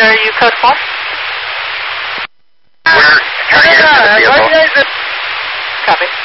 are you code 4? We're trying to get into the vehicle. Copy.